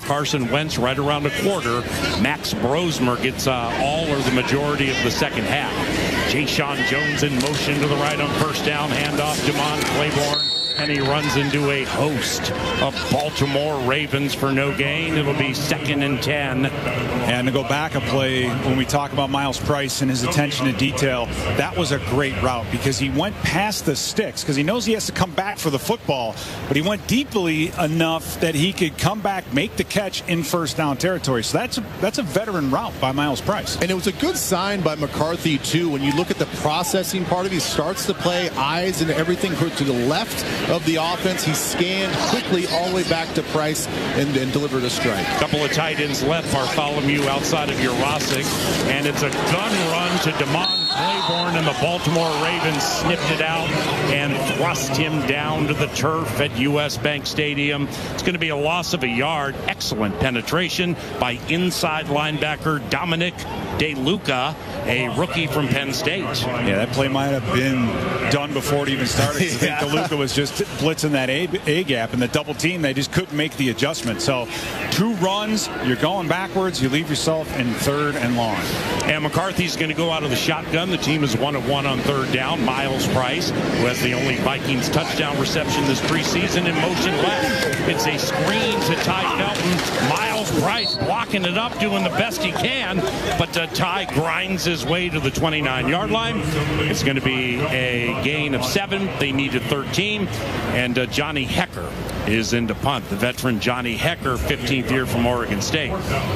Carson Wentz right around a quarter. Max Brosmer gets all or the majority of the second half. Jayshon Jones in motion to the right on first down. Handoff to Demond Claiborne. And he runs into a host of Baltimore Ravens for no gain. It'll be 2nd and 10. And to go back a play, when we talk about Miles Price and his attention to detail, that was a great route because he went past the sticks because he knows he has to come back for the football, but he went deeply enough that he could come back, make the catch in first down territory. So that's a veteran route by Miles Price. And it was a good sign by McCarthy, too. When you look at the processing part of it, he starts the play, eyes and everything to the left of the offense. He scanned quickly all the way back to Price and delivered a strike. Couple of tight ends left. Bartholomew outside of Urosic, and it's a gun run to Demond Claiborne, and the Baltimore Ravens snipped it out and thrust him down to the turf at U.S. Bank Stadium. It's going to be a loss of a yard. Excellent penetration by inside linebacker Dominic DeLuca, a rookie from Penn State. Yeah, that play might have been done before it even started. I think DeLuca was just blitzing that A gap, and the double team, they just couldn't make the adjustment. So 2 runs, you're going backwards, you leave yourself in 3rd and long. And McCarthy's going to go out of the shotgun. The team is 1 of 1 on 3rd down. Miles Price, who has the only Vikings touchdown reception this preseason, in motion left. It's a screen to Ty Felton. Miles Price blocking it up, doing the best he can, but Ty grinds his way to the 29-yard line. It's going to be a gain of 7. They needed 13, and Johnny Hecker is in to punt. The veteran Johnny Hecker, 15th year from Oregon State.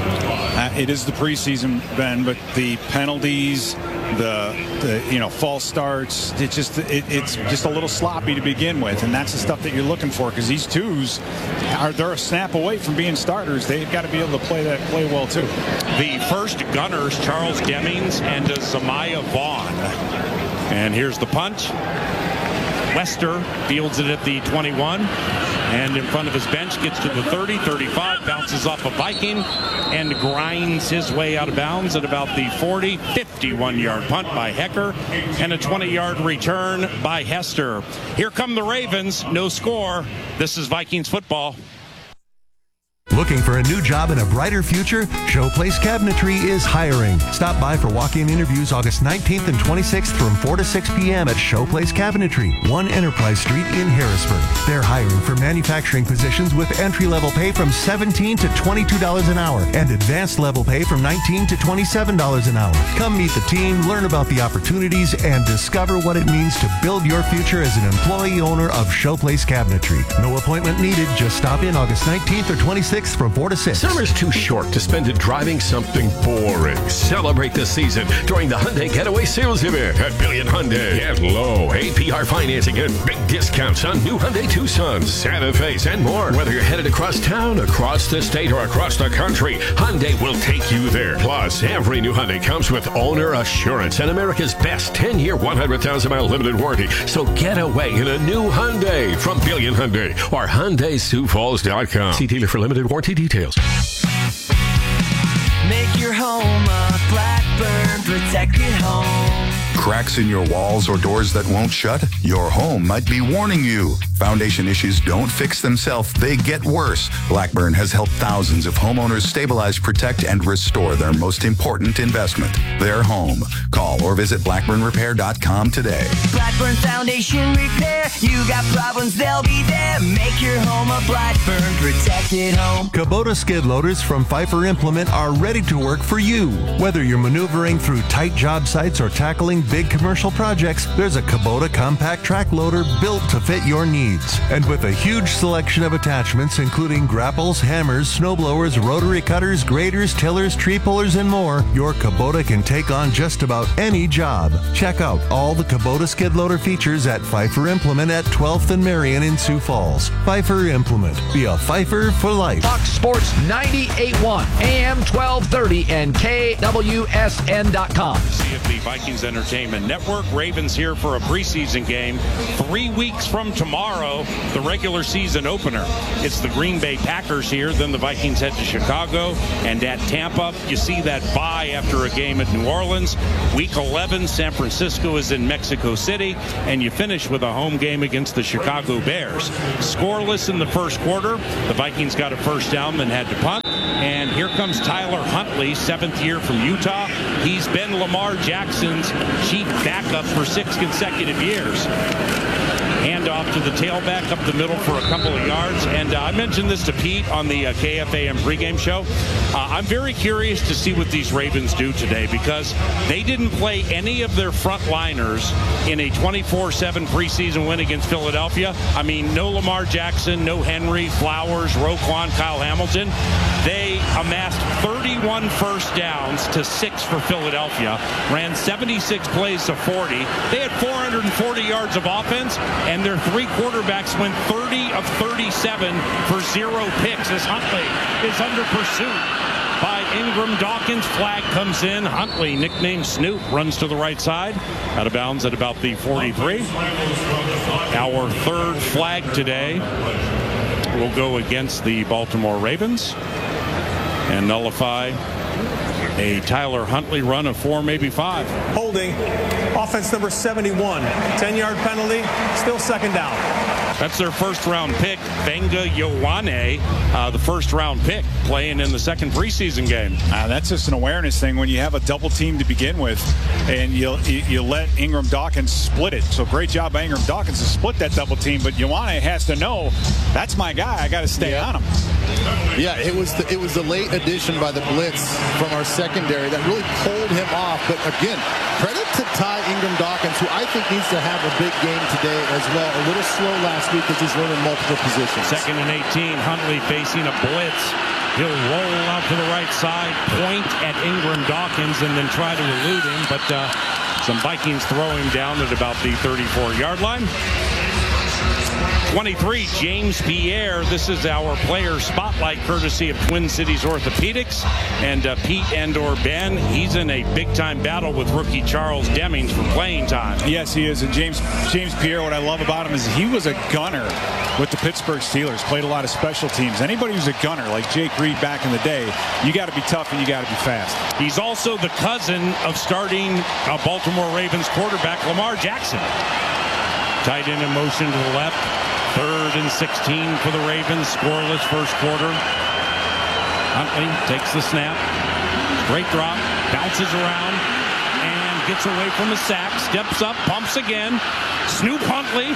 It is the preseason, Ben, but the penalties, the false starts, it's just a little sloppy to begin with, and that's the stuff that you're looking for because these twos they're a snap away from being starters. They've got to be able to play well too. The first gunners, Charles Demings and Zamaya Vaughn. And here's the punt. Wester fields it at the 21, and in front of his bench gets to the 30, 35, bounces off a Viking, and grinds his way out of bounds at about the 40, 51-yard punt by Hecker, and a 20-yard return by Hester. Here come the Ravens, no score. This is Vikings football. Looking for a new job and a brighter future? Showplace Cabinetry is hiring. Stop by for walk-in interviews August 19th and 26th from 4 to 6 p.m. at Showplace Cabinetry, 1 Enterprise Street in Harrisburg. They're hiring for manufacturing positions with entry-level pay from $17 to $22 an hour and advanced level pay from $19 to $27 an hour. Come meet the team, learn about the opportunities, and discover what it means to build your future as an employee owner of Showplace Cabinetry. No appointment needed. Just stop in August 19th or 26th from 4 to 6. Summer's too short to spend it driving something boring. Celebrate the season during the Hyundai Getaway Sales Event at Billion Hyundai. Get low APR financing and big discounts on new Hyundai Tucsons, Santa Fe's, and more. Whether you're headed across town, across the state, or across the country, Hyundai will take you there. Plus, every new Hyundai comes with owner assurance and America's best 10-year, 100,000-mile limited warranty. So get away in a new Hyundai from Billion Hyundai or HyundaiSiouxFalls.com. See dealer for limited warranty details. Make your home a Blackburn protected home. Cracks in your walls or doors that won't shut? Your home might be warning you. Foundation issues don't fix themselves, they get worse. Blackburn has helped thousands of homeowners stabilize, protect, and restore their most important investment, their home. Call or visit blackburnrepair.com today. Blackburn Foundation Repair. You got problems, they'll be there. Make your home a Blackburn protected home. Kubota skid loaders from Pfeiffer Implement are ready to work for you. Whether you're maneuvering through tight job sites or tackling big commercial projects, there's a Kubota compact track loader built to fit your needs. And with a huge selection of attachments, including grapples, hammers, snowblowers, rotary cutters, graders, tillers, tree pullers, and more, your Kubota can take on just about any job. Check out all the Kubota skid loader features at Pfeiffer Implement at 12th and Marion in Sioux Falls. Pfeiffer Implement. Be a Pfeiffer for life. Fox Sports 98.1, AM 1230, and KWSN.com. See if the Vikings entertain Entertainment Network. Ravens here for a preseason game. 3 weeks from tomorrow, the regular season opener. It's the Green Bay Packers here. Then the Vikings head to Chicago and at Tampa. You see that bye after a game at New Orleans. Week 11, San Francisco is in Mexico City. And you finish with a home game against the Chicago Bears. Scoreless in the first quarter. The Vikings got a first down, then had to punt. And here comes Tyler Huntley, 7th year from Utah. He's been Lamar Jackson's chief backup for 6 consecutive years. Handoff to the tailback up the middle for a couple of yards. And I mentioned this to Pete on the KFAM pregame show. I'm very curious to see what these Ravens do today because they didn't play any of their frontliners in a 24-7 preseason win against Philadelphia. I mean, no Lamar Jackson, no Henry, Flowers, Roquan, Kyle Hamilton. They amassed 31 first downs to 6 for Philadelphia, ran 76 plays to 40. They had 440 yards of offense, and their 3 quarterbacks went 30 of 37 for 0 picks as Huntley is under pursuit by Ingram Dawkins. Flag comes in. Huntley, nicknamed Snoop, runs to the right side, out of bounds at about the 43. Our 3rd flag today will go against the Baltimore Ravens and nullify a Tyler Huntley run of 4, maybe 5. Holding, offense number 71, 10-yard penalty, still 2nd down. That's their first-round pick, Benga Ioane, the first-round pick, playing in the 2nd preseason game. That's just an awareness thing when you have a double team to begin with, and you let Ingram Dawkins split it. So great job by Ingram Dawkins to split that double team, but Ioane has to know that's my guy. I got to stay on him. Yeah, it was the late addition by the blitz from our secondary that really pulled him off. But again, credit to Ty Ingram Dawkins, who I think needs to have a big game today as well. A little slow last week as he's learning multiple positions. 2nd and 18, Huntley facing a blitz. He'll roll out to the right side, point at Ingram Dawkins, and then try to elude him. But some Vikings throw him down at about the 34-yard line. 23, James Pierre. This is our player spotlight courtesy of Twin Cities Orthopedics. And Pete and/or Ben, he's in a big-time battle with rookie Charles Demings for playing time. Yes, he is. And James Pierre, what I love about him is he was a gunner with the Pittsburgh Steelers, played a lot of special teams. Anybody who's a gunner, like Jake Reed back in the day, you got to be tough and you got to be fast. He's also the cousin of starting Baltimore Ravens quarterback Lamar Jackson. Tight end in motion to the left. 3rd and 16 for the Ravens. Scoreless first quarter. Huntley takes the snap. Straight drop. Bounces around. And gets away from a sack. Steps up. Pumps again. Snoop Huntley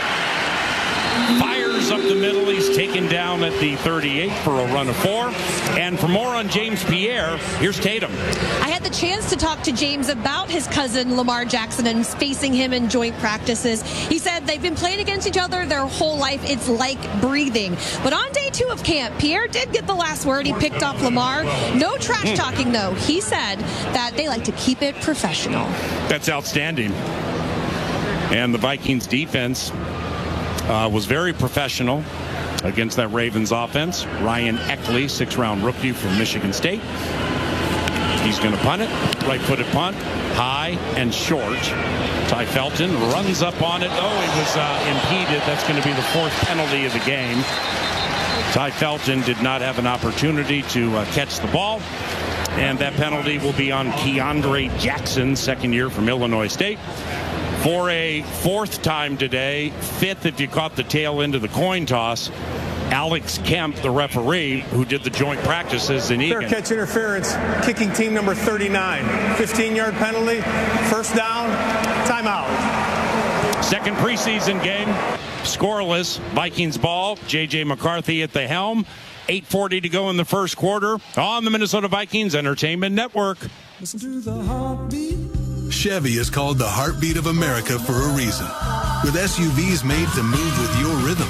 fires up the middle. He's taken down at the 38 for a run of 4. And for more on James Pierre, here's Tatum. I had the chance to talk to James about his cousin Lamar Jackson and facing him in joint practices. He said they've been playing against each other their whole life. It's like breathing. But on day 2 of camp, Pierre did get the last word. He picked off Lamar. No trash talking, though. He said that they like to keep it professional. That's outstanding. And the Vikings defense was very professional against that Ravens offense. Ryan Eckley, 6th-round rookie from Michigan State. He's going to punt it. Right-footed punt. High and short. Ty Felton runs up on it. Oh, it was impeded. That's going to be the 4th penalty of the game. Ty Felton did not have an opportunity to catch the ball. And that penalty will be on Keandre Jackson, 2nd year from Illinois State. For a 4th time today, 5th if you caught the tail end of the coin toss, Alex Kemp, the referee, who did the joint practices in Eagan. Fair catch interference, kicking team number 39. 15-yard penalty, 1st down, timeout. 2nd preseason game, scoreless, Vikings ball, J.J. McCarthy at the helm. 8:40 to go in the first quarter on the Minnesota Vikings Entertainment Network. Listen to the heartbeat. Chevy is called the heartbeat of America for a reason. With SUVs made to move with your rhythm.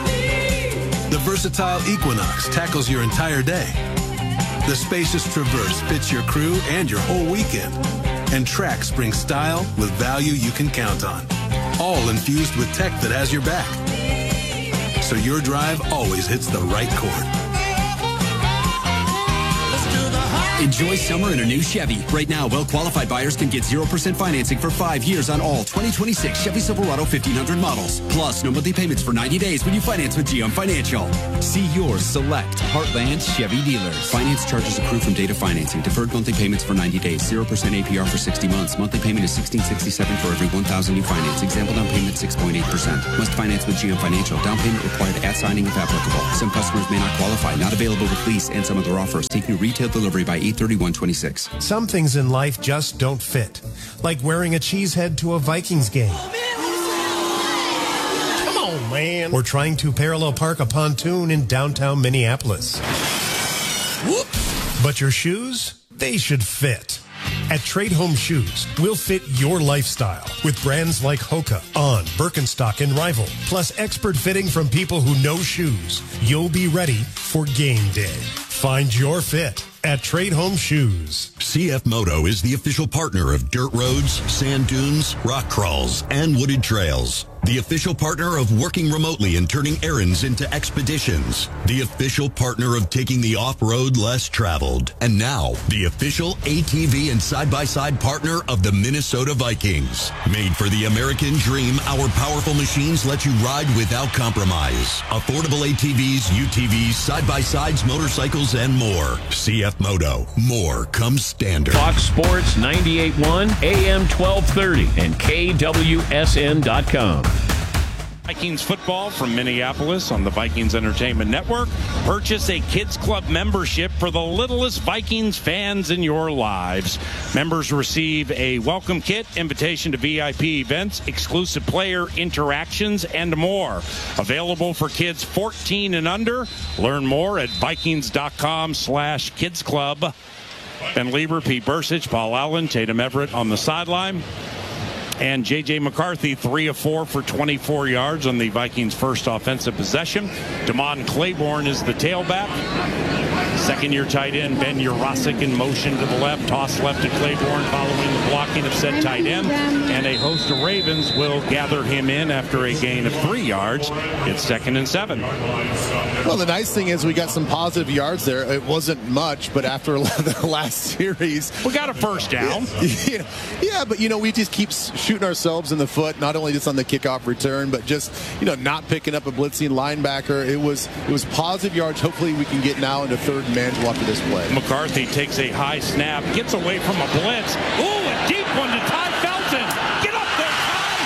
The versatile Equinox tackles your entire day. The spacious Traverse fits your crew and your whole weekend. And Trax brings style with value you can count on. All infused with tech that has your back. So your drive always hits the right chord. Let's do the Enjoy summer in a new Chevy. Right now, well-qualified buyers can get 0% financing for 5 years on all 2026 Chevy Silverado 1500 models. Plus, no monthly payments for 90 days when you finance with GM Financial. See your select Heartland Chevy dealers. Finance charges accrue from date of financing. Deferred monthly payments for 90 days. 0% APR for 60 months. Monthly payment is $16.67 for every $1,000 you finance. Example down payment 6.8%. Must finance with GM Financial. Down payment required at signing if applicable. Some customers may not qualify. Not available with lease and some other offers. Take new retail delivery by 8/31/26. Some things in life just don't fit. Like wearing a cheese head to a Vikings game. Come on, man. Or trying to parallel park a pontoon in downtown Minneapolis. But your shoes, they should fit. At Trade Home Shoes, we'll fit your lifestyle with brands like Hoka, On, Birkenstock, and Rival, plus expert fitting from people who know shoes. You'll be ready for game day. Find your fit at Trade Home Shoes. CF Moto is the official partner of dirt roads, sand dunes, rock crawls, and wooded trails. The official partner of working remotely and turning errands into expeditions. The official partner of taking the off-road less traveled. And now, the official ATV and side-by-side partner of the Minnesota Vikings. Made for the American dream, our powerful machines let you ride without compromise. Affordable ATVs, UTVs, side-by-sides, motorcycles, and more. CF Moto. More comes standard. Fox Sports 98.1, AM 1230, and KWSN.com. Vikings football from Minneapolis on the Vikings Entertainment Network. Purchase a Kids Club membership for the littlest Vikings fans in your lives. Members receive a welcome kit, invitation to VIP events, exclusive player interactions, and more. Available for kids 14 and under. Learn more at Vikings.com/Kids Club. Ben Lieber, Pete Bursich, Paul Allen, Tatum Everett on the sideline. And J.J. McCarthy, 3 of 4 for 24 yards on the Vikings' first offensive possession. Damon Claiborne is the tailback. Second-year tight end Ben Urasic in motion to the left. Toss left to Claiborne following the blocking of said tight end. And a host of Ravens will gather him in after a gain of 3 yards. It's 2nd and 7. Well, the nice thing is we got some positive yards there. It wasn't much, but after the last series, we got a first down. Yeah, but, we just keep shooting ourselves in the foot, not only just on the kickoff return, but just, not picking up a blitzing linebacker. It was positive yards. Hopefully we can get now into third and manageable after this play. McCarthy takes a high snap, gets away from a blitz. Ooh, a deep one to Ty Felton. Get up there, Ty.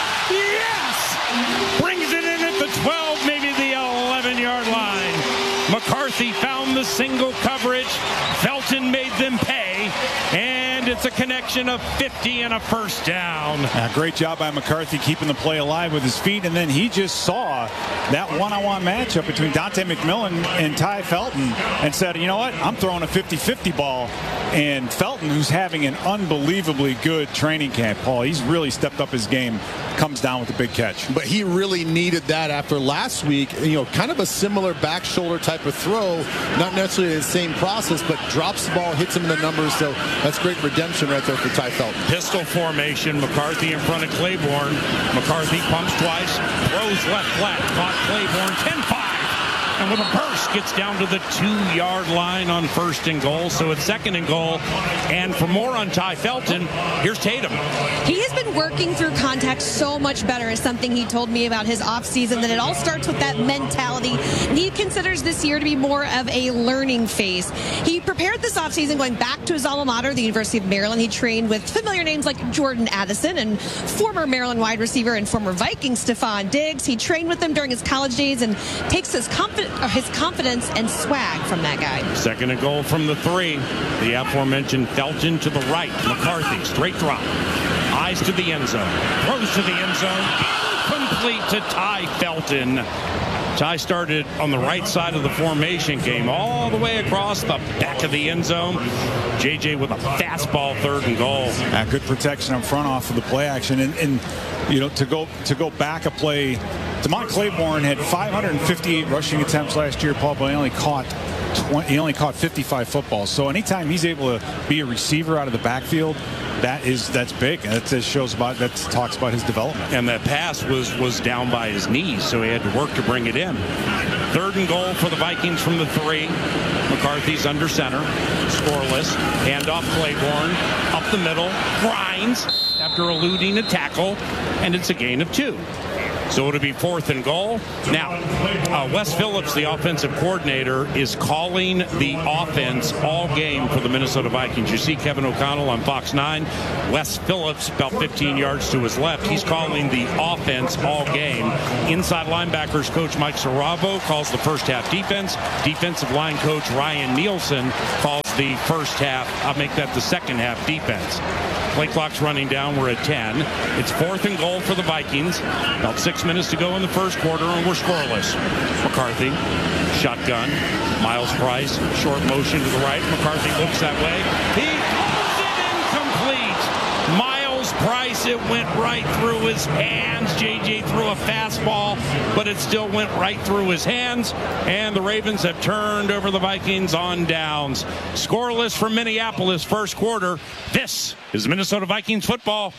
Yes! Brings it in at the 12, maybe the 11-yard line. McCarthy found the single coverage. Felton made them pay. And it's a connection of 50 and a first down. Great job by McCarthy keeping the play alive with his feet. And then he just saw that one-on-one matchup between Dante McMillan and Ty Felton and said, you know what, I'm throwing a 50-50 ball. And Felton, who's having an unbelievably good training camp, Paul, he's really stepped up his game, comes down with a big catch. But he really needed that after last week. Kind of a similar back shoulder type of throw, not necessarily the same process, but drops the ball, hits him in the numbers. So that's great redemption right there for Ty Felton. Pistol formation, McCarthy in front of Claiborne. McCarthy pumps twice, throws left flat, caught Claiborne 10-5. And with a burst, gets down to the 2-yard line on 1st and goal. So it's 2nd and goal. And for more on Ty Felton, here's Tatum. He has been working through contact so much better, is something he told me about his offseason, that it all starts with that mentality. And he considers this year to be more of a learning phase. He prepared this offseason going back to his alma mater, the University of Maryland. He trained with familiar names like Jordan Addison and former Maryland wide receiver and former Viking Stephon Diggs. He trained with them during his college days and takes his confidence and swag from that guy. 2nd and goal from the 3. The aforementioned Felton to the right. McCarthy, straight drop. Eyes to the end zone. Throws to the end zone. Complete to Ty Felton. Ty started on the right side of the formation, came all the way across the back of the end zone. JJ with a fastball, 3rd and goal. Good protection up front off of the play action. And to go back a play, Damon Claiborne had 558 rushing attempts last year, Paul, but he only caught 55 footballs. So anytime he's able to be a receiver out of the backfield, that's big. That talks about his development. And that pass was down by his knees, so he had to work to bring it in. 3rd and goal for the Vikings from the 3. McCarthy's under center, scoreless. Handoff Claiborne, up the middle, grinds after eluding a tackle, and it's a gain of 2. So it'll be 4th and goal. Now, Wes Phillips, the offensive coordinator, is calling the offense all game for the Minnesota Vikings. You see Kevin O'Connell on Fox 9. Wes Phillips, about 15 yards to his left. He's calling the offense all game. Inside linebackers coach Mike Saravo calls the first half defense. Defensive line coach Ryan Nielsen calls the first half. I'll make that the second half defense. Play clock's running down. We're at 10. It's 4th and goal for the Vikings. About 6 minutes to go in the first quarter, and we're scoreless. McCarthy, shotgun. Miles Price, short motion to the right. McCarthy looks that way. He throws it incomplete. Miles Price, it went right through his hands. JJ threw a fastball, but it still went right through his hands. And the Ravens have turned over the Vikings on downs. Scoreless from Minneapolis, first quarter. This is Minnesota Vikings football.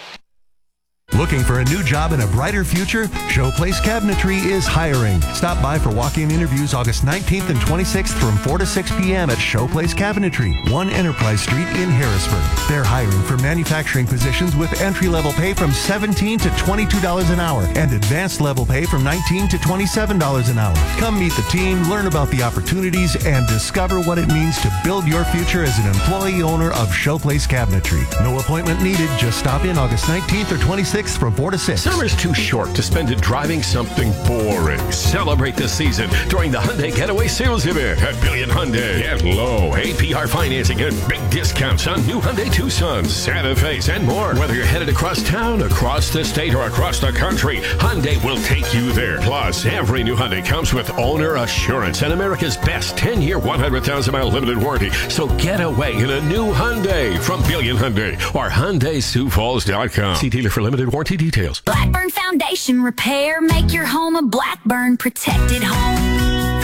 Looking for a new job and a brighter future? Showplace Cabinetry is hiring. Stop by for walk-in interviews August 19th and 26th from 4 to 6 p.m. at Showplace Cabinetry, 1 Enterprise Street in Harrisburg. They're hiring for manufacturing positions with entry-level pay from $17 to $22 an hour and advanced level pay from $19 to $27 an hour. Come meet the team, learn about the opportunities, and discover what it means to build your future as an employee owner of Showplace Cabinetry. No appointment needed. Just stop in August 19th or 26th from 4 to 6. Summer's too short to spend it driving something boring. Celebrate the season during the Hyundai Getaway Sales Event at Billion Hyundai. Get low APR financing and big discounts on new Hyundai Tucsons, Santa Fe's, and more. Whether you're headed across town, across the state, or across the country, Hyundai will take you there. Plus, every new Hyundai comes with owner assurance and America's best 10-year, 100,000-mile limited warranty. So get away in a new Hyundai from Billion Hyundai or HyundaiSiouxFalls.com. See dealer for limited warranty details. Blackburn Foundation Repair. Make your home a Blackburn protected home.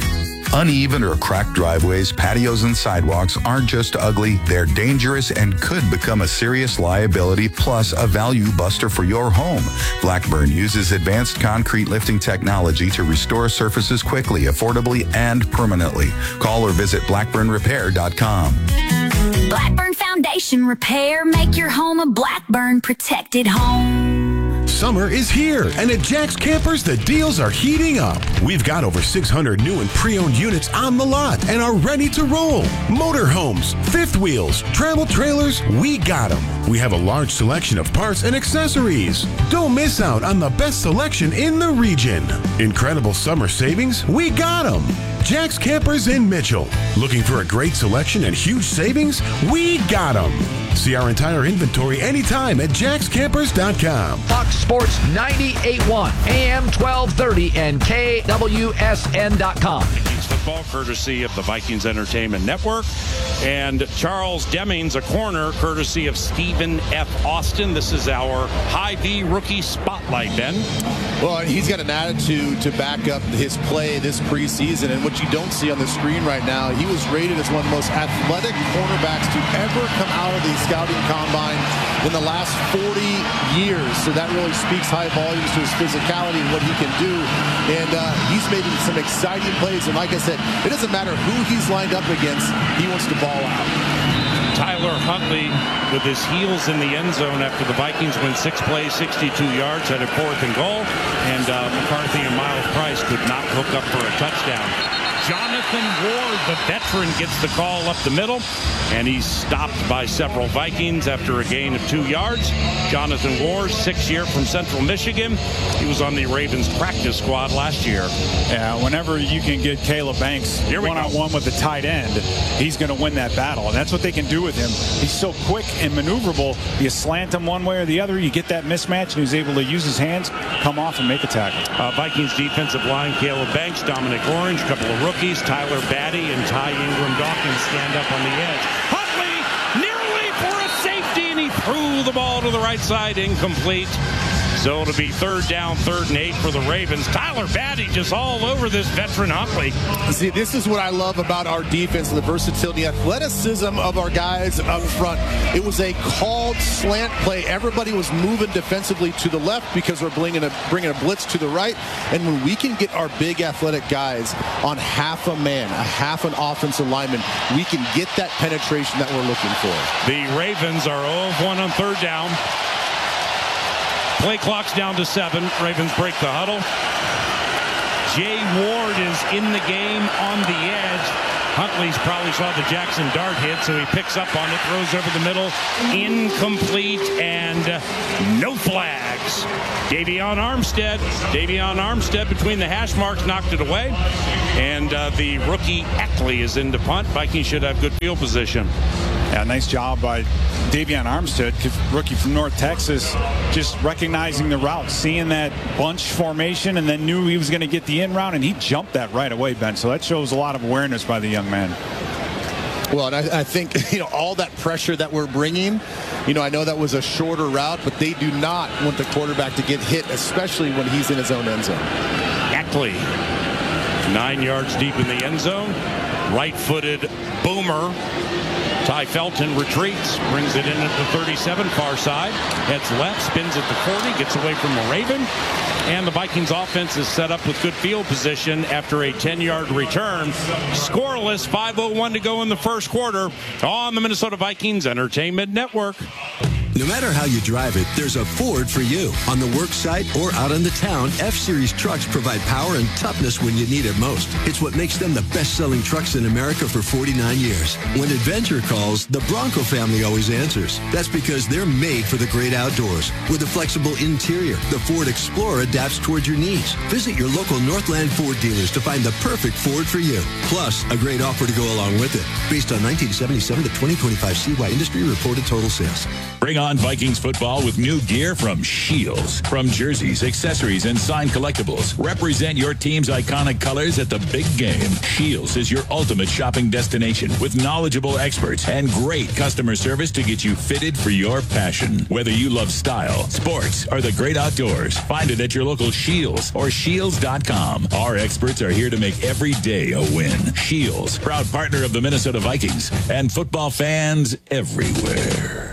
Uneven or cracked driveways, patios, and sidewalks aren't just ugly, they're dangerous and could become a serious liability plus a value buster for your home. Blackburn uses advanced concrete lifting technology to restore surfaces quickly, affordably, and permanently. Call or visit blackburnrepair.com. Blackburn Foundation Repair. Make your home a Blackburn protected home. Summer is here, and at Jack's Campers, the deals are heating up. We've got over 600 new and pre-owned units on the lot and are ready to roll. Motorhomes, fifth wheels, travel trailers, we got them. We have a large selection of parts and accessories. Don't miss out on the best selection in the region. Incredible summer savings, we got them. Jack's Campers in Mitchell. Looking for a great selection and huge savings? We got them. See our entire inventory anytime at jackscampers.com. Fox Sports 98.1, AM 1230, and KWSN.com. Vikings football, courtesy of the Vikings Entertainment Network. And Charles Demings, a corner, courtesy of Stephen F. Austin. This is our Hy-Vee rookie spotlight, Ben. Well, he's got an attitude to back up his play this preseason. And what you don't see on the screen right now, he was rated as one of the most athletic cornerbacks to ever come out of the scouting combine in the last 40 years. So that really speaks high volumes to his physicality and what he can do. And he's made some exciting plays. And like I said, it doesn't matter who he's lined up against. He wants to ball out. Tyler Huntley with his heels in the end zone after the Vikings win 6 plays, 62 yards, had a 4th and goal. And McCarthy and Miles Price could not hook up for a touchdown. Jonathan Ward, the veteran, gets the call up the middle, and he's stopped by several Vikings after a gain of 2 yards. Jonathan Ward, 6-year from Central Michigan. He was on the Ravens practice squad last year. Yeah, whenever you can get Caleb Banks one-on-one with the tight end, he's going to win that battle, and that's what they can do with him. He's so quick and maneuverable. You slant him one way or the other, you get that mismatch, and he's able to use his hands, come off, and make a tackle. Vikings defensive line, Caleb Banks, Dominic Orange, a couple of rookies, Tyler Batty and Ty Ingram Dawkins stand up on the edge. Huntley nearly for a safety, and he threw the ball to the right side, incomplete. So it'll be 3rd down, 3rd and 8 for the Ravens. Tyler Batty just all over this veteran Huntley. See, this is what I love about our defense, the versatility, athleticism of our guys up front. It was a called slant play. Everybody was moving defensively to the left because we're bringing a blitz to the right. And when we can get our big athletic guys on half a man, half an offensive lineman, we can get that penetration that we're looking for. The Ravens are 0-1 on 3rd down. Play clock's down to 7. Ravens break the huddle. Jay Ward is in the game on the edge. Huntley's probably saw the Jackson Dart hit, so he picks up on it, throws over the middle, incomplete, and no flags. Davion Armstead between the hash marks knocked it away, and the rookie Eckley is in to punt. Vikings should have good field position. Yeah, nice job by Davion Armstead, rookie from North Texas, just recognizing the route, seeing that bunch formation, and then knew he was going to get the in route, and he jumped that right away, Ben. So that shows a lot of awareness by the young man. Well, and I think, all that pressure that we're bringing, I know that was a shorter route, but they do not want the quarterback to get hit, especially when he's in his own end zone. Eckley, 9 yards deep in the end zone. Right-footed boomer. Ty Felton retreats, brings it in at the 37, far side, heads left, spins at the 40, gets away from the Raven, and the Vikings offense is set up with good field position after a 10-yard return. Scoreless, 5:01 to go in the first quarter on the Minnesota Vikings Entertainment Network. No matter how you drive it, there's a Ford for you. On the work site or out on the town, F-Series trucks provide power and toughness when you need it most. It's what makes them the best-selling trucks in America for 49 years. When adventure calls, the Bronco family always answers. That's because they're made for the great outdoors. With a flexible interior, the Ford Explorer adapts towards your needs. Visit your local Northland Ford dealers to find the perfect Ford for you. Plus, a great offer to go along with it. Based on 1977 to 2025 CY Industry reported total sales. Bring on Vikings football with new gear from Shields. From jerseys, accessories, and signed collectibles, represent your team's iconic colors at the big game. Shields is your ultimate shopping destination with knowledgeable experts and great customer service to get you fitted for your passion. Whether you love style, sports, or the great outdoors, find it at your local Shields or Shields.com. Our experts are here to make every day a win. Shields, proud partner of the Minnesota Vikings and football fans everywhere.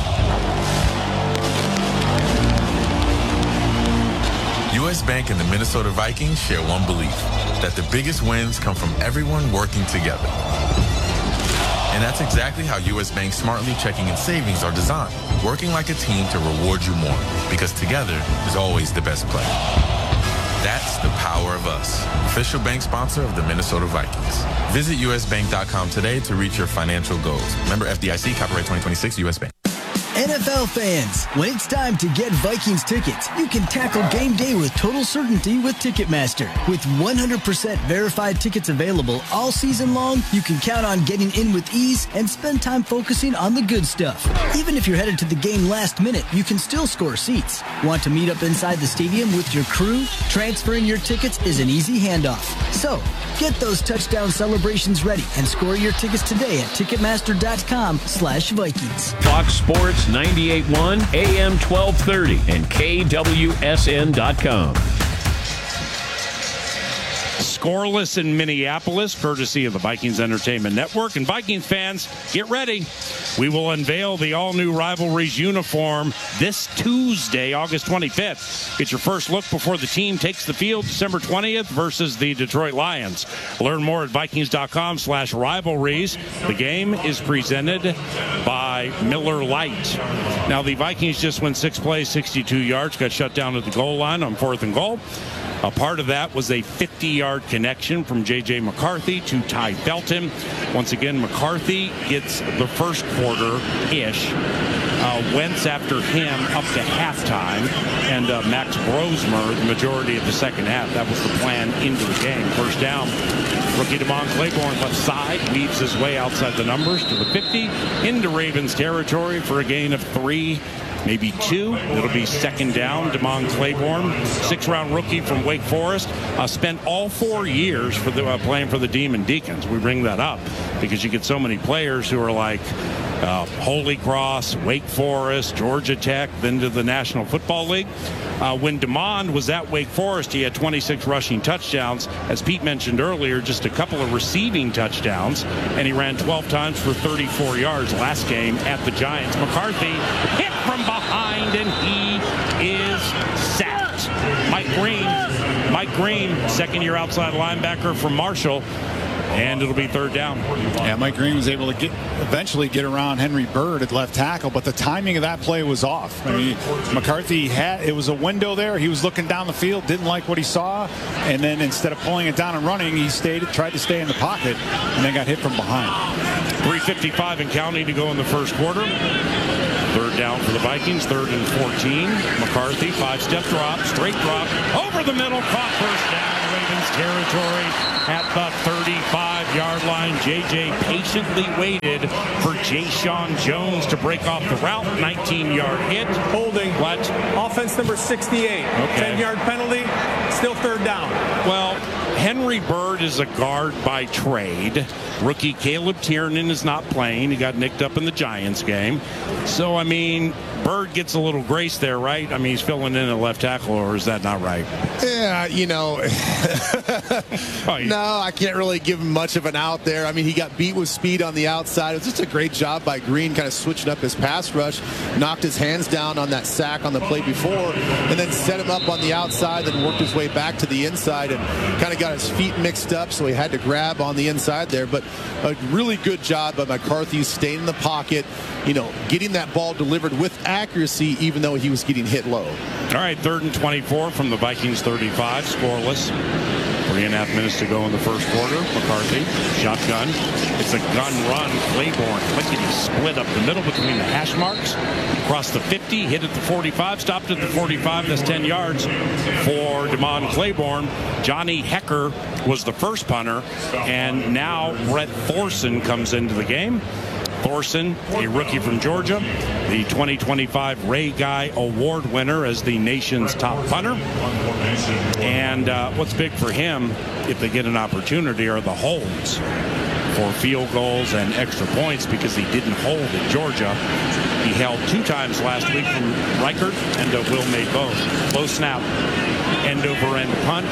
U.S. Bank and the Minnesota Vikings share one belief, that the biggest wins come from everyone working together. And that's exactly how U.S. Bank's Smartly checking and savings are designed, working like a team to reward you more, because together is always the best play. That's the power of us, official bank sponsor of the Minnesota Vikings. Visit usbank.com today to reach your financial goals. Member FDIC, copyright 2026, U.S. Bank. NFL fans, when it's time to get Vikings tickets, you can tackle game day with total certainty with Ticketmaster. With 100% verified tickets available all season long, you can count on getting in with ease and spend time focusing on the good stuff. Even if you're headed to the game last minute, you can still score seats. Want to meet up inside the stadium with your crew? Transferring your tickets is an easy handoff. So, get those touchdown celebrations ready and score your tickets today at Ticketmaster.com/Vikings. Fox Sports 98.1, AM 1230, and KWSN.com. Scoreless in Minneapolis, courtesy of the Vikings Entertainment Network. And Vikings fans, get ready. We will unveil the all-new Rivalries uniform this Tuesday, August 25th. Get your first look before the team takes the field December 20th versus the Detroit Lions. Learn more at Vikings.com/rivalries. The game is presented by Miller Lite. Now, the Vikings just went 6 plays, 62 yards, got shut down at the goal line on 4th and goal. A part of that was a 50-yard connection from J.J. McCarthy to Ty Felton. Once again, McCarthy gets the first quarter-ish. Wentz after him up to halftime, and Max Brosmer the majority of the second half. That was the plan into the game. First down, rookie Damon Claiborne left side, weaves his way outside the numbers to the 50, into Ravens territory for a gain of 3. Maybe 2. It'll be second down. Damon Claiborne, 6th-round rookie from Wake Forest, spent all 4 years for the playing for the Demon Deacons. We bring that up because you get so many players who are like, Holy Cross, Wake Forest, Georgia Tech, then to the National Football League. When DeMond was at Wake Forest, he had 26 rushing touchdowns. As Pete mentioned earlier, just a couple of receiving touchdowns, and he ran 12 times for 34 yards last game at the Giants. McCarthy hit from behind, and he is sacked. Mike Green, second-year outside linebacker from Marshall. And it'll be third down. Yeah, Mike Green was able to eventually get around Henry Bird at left tackle, but the timing of that play was off. I mean, McCarthy it was a window there. He was looking down the field, didn't like what he saw, and then instead of pulling it down and running, he tried to stay in the pocket, and then got hit from behind. 3:55 and counting to go in the first quarter. Third down for the Vikings, 3rd and 14. McCarthy, 5-step drop, straight drop, over the middle, caught first down. Ravens territory at the 35-yard line. JJ patiently waited for Jayshon Jones to break off the route. 19-yard hit. Holding. What? Offense number 68. Okay. 10-yard penalty. Still third down. Well, Henry Bird is a guard by trade. Rookie Caleb Tiernan is not playing. He got nicked up in the Giants game. So, I mean, Bird gets a little grace there, right? I mean, he's filling in at left tackle, or is that not right? Yeah, no, I can't really give him much of an out there. I mean, he got beat with speed on the outside. It was just a great job by Green, kind of switching up his pass rush, knocked his hands down on that sack on the play before, and then set him up on the outside, then worked his way back to the inside and kind of got his feet mixed up, so he had to grab on the inside there. But a really good job by McCarthy staying in the pocket, getting that ball delivered with accuracy, even though he was getting hit low. All right, 3rd and 24 from the Vikings 35, scoreless. 3.5 minutes to go in the first quarter. McCarthy, shotgun. It's a gun run. Claiborne, clickety split up the middle between the hash marks. Across the 50, hit at the 45, stopped at the 45. That's 10 yards for DeMond Claiborne. Johnny Hecker was the first punter, and now Brett Thorson comes into the game. Thorson, a rookie from Georgia, the 2025 Ray Guy Award winner as the nation's top punter. And what's big for him, if they get an opportunity, are the holds for field goals and extra points, because he didn't hold at Georgia. He held 2 times last week from Reichert, and Will made both. Low snap, end over end punt.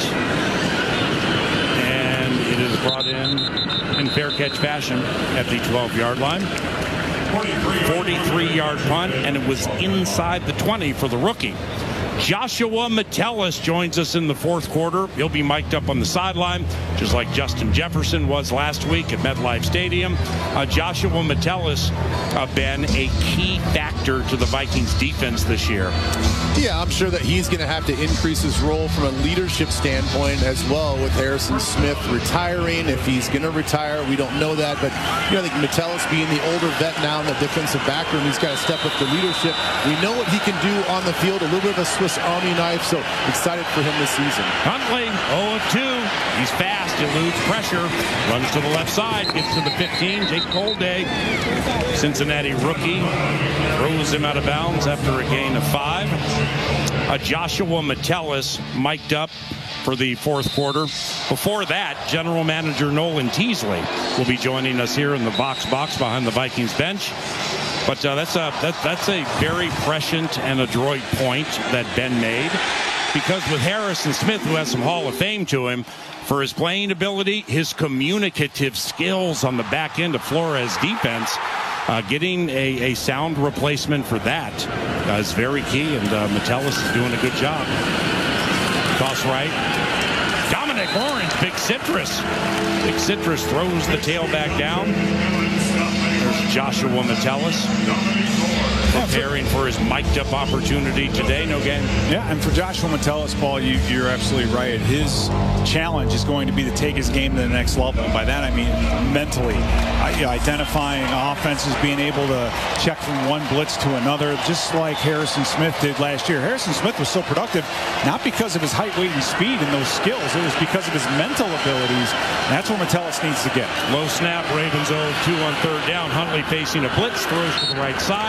It is brought in fair catch fashion at the 12-yard line. 43-yard punt, and it was inside the 20 for the rookie. Joshua Metellus joins us in the fourth quarter. He'll be mic'd up on the sideline, just like Justin Jefferson was last week at MetLife Stadium. Joshua Metellus, been a key factor to the Vikings defense this year. Yeah, I'm sure that he's going to have to increase his role from a leadership standpoint as well, with Harrison Smith retiring. If he's going to retire, we don't know that. But I think Metellus, being the older vet now in the defensive back room, he's got to step up the leadership. We know what he can do on the field, a little bit of a Swiss Army knife, so excited for him this season. Huntley, 0 of 2. He's fast, eludes pressure, runs to the left side, gets to the 15. Jake Colday, Cincinnati rookie, throws him out of bounds after a gain of 5. Joshua Metellus mic'd up for the fourth quarter. Before that, General Manager Nolan Teasley will be joining us here in the box behind the Vikings bench. But that's a very prescient and adroit point that Ben made, because with Harrison Smith, who has some Hall of Fame to him, for his playing ability, his communicative skills on the back end of Flores' defense, getting a sound replacement for that is very key, and Metellus is doing a good job. Toss right. Dominic Orange, Big Citrus. Big Citrus throws the tailback down. There's Joshua Metellus preparing for his mic'd-up opportunity today. No game. Yeah, and for Joshua Metellus, Paul, you're absolutely right. His challenge is going to be to take his game to the next level. And by that, I mean mentally. Identifying offenses, being able to check from one blitz to another, just like Harrison Smith did last year. Harrison Smith was so productive, not because of his height, weight, and speed and those skills. It was because of his mental abilities. And that's what Metellus needs to get. Low snap, Ravens 0-2 on third down. Huntley facing a blitz, throws to the right side,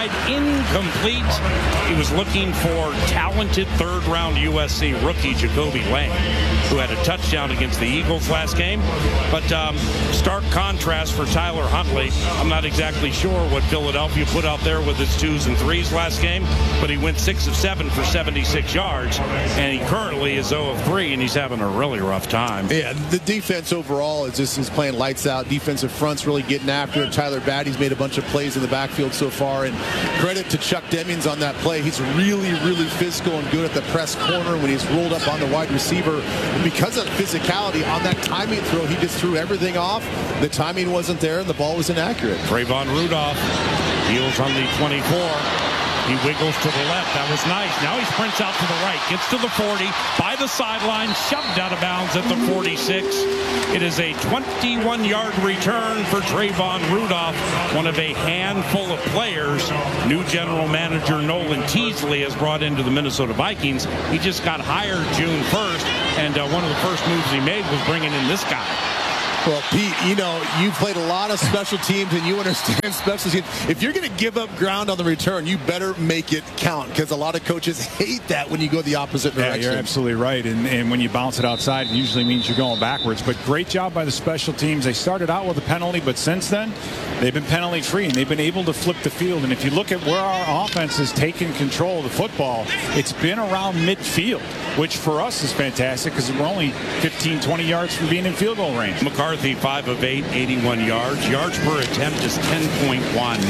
incomplete. He was looking for talented third-round USC rookie Jacoby Lane, who had a touchdown against the Eagles last game. But stark contrast for Tyler Huntley. I'm not exactly sure what Philadelphia put out there with his 2s and 3s last game, but he went 6 of 7 for 76 yards, and he currently is 0 of 3, and he's having a really rough time. Yeah, the defense overall is playing lights out. Defensive front's really getting after it. Tyler Batty's made a bunch of plays in the backfield so far, and credit to Chuck Demings on that play. He's really, really physical and good at the press corner when he's rolled up on the wide receiver. And because of physicality on that timing throw, he just threw everything off. The timing wasn't there, and the ball was inaccurate. Trayvon Rudolph heels on the 24. He wiggles to the left. That was nice. Now he sprints out to the right. Gets to the 40. By the sideline. Shoved out of bounds at the 46. It is a 21-yard return for Trayvon Rudolph. One of a handful of players new general manager Nolan Teasley has brought into the Minnesota Vikings. He just got hired June 1st. And one of the first moves he made was bringing in this guy. Well, Pete, you played a lot of special teams and you understand special teams. If you're going to give up ground on the return, you better make it count, because a lot of coaches hate that when you go the opposite direction. Yeah, you're absolutely right. And when you bounce it outside, it usually means you're going backwards. But great job by the special teams. They started out with a penalty, but since then, they've been penalty free, and they've been able to flip the field. And if you look at where our offense has taken control of the football, it's been around midfield, which for us is fantastic because we're only 15, 20 yards from being in field goal range. McCarthy, 5 of 8, 81 yards. Yards per attempt is 10.1.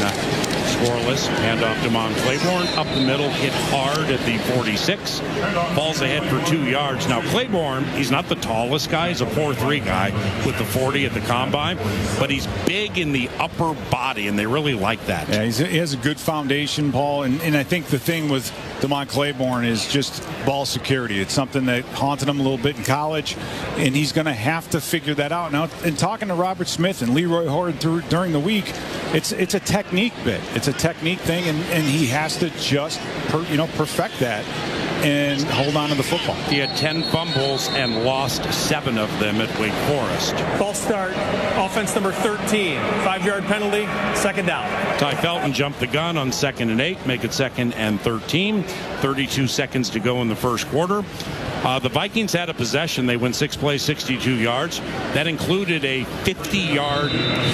Scoreless. Handoff to Mon Claiborne. Up the middle, hit hard at the 46. Falls ahead for 2 yards. Now, Claiborne, he's not the tallest guy. He's a 4'3" guy with the 40 at the combine. But he's big in the upper body, and they really like that. Yeah, he has a good foundation, Paul. And I think the thing with DeMont Claiborne is just ball security. It's something that haunted him a little bit in college, and he's going to have to figure that out. Now, in talking to Robert Smith and Leroy Horde during the week, it's a technique bit. It's a technique thing, and he has to just perfect that and hold on to the football. He had 10 fumbles and lost 7 of them at Wake Forest. False start, offense number 13, 5-yard penalty, second down. Ty Felton jumped the gun on 2nd and 8, make it 2nd and 13. 32 seconds to go in the first quarter. The Vikings had a possession. They went 6 plays, 62 yards. That included a 50-yard